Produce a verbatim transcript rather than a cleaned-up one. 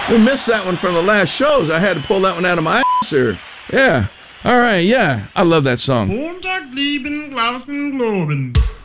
We missed that one from the last shows. I had to pull that one out of my ass here. Yeah. All right, yeah. I love that song. Montag, lieben, glauben, globen.